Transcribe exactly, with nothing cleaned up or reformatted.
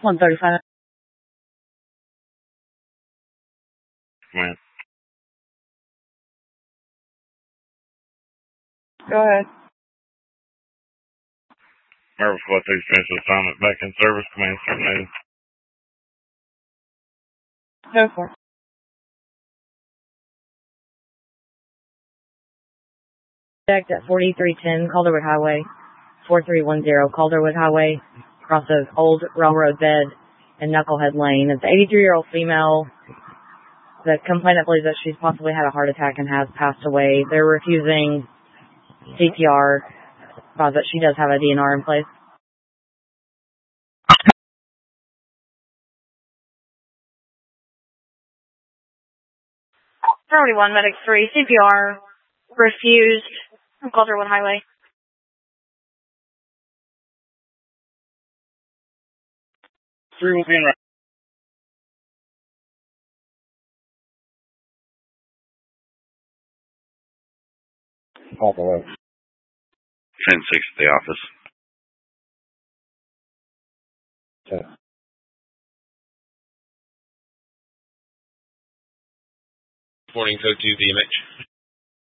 one thirty-five. Command. Go ahead. Marvel Squad takes special assignment back in service. Command terminated. Go for it. Contact at forty-three ten Calderwood Highway, four three one zero Calderwood Highway, across the old railroad bed in Knucklehead Lane. It's an eighty-three-year-old female. The complainant believes that she's possibly had a heart attack and has passed away. They're refusing C P R, but she does have a D N R in place. Priority one, Medic three, C P R refused on Calderwood Highway. Three will be in right. Call below. ten six at the office. Okay. Morning, code two B M H.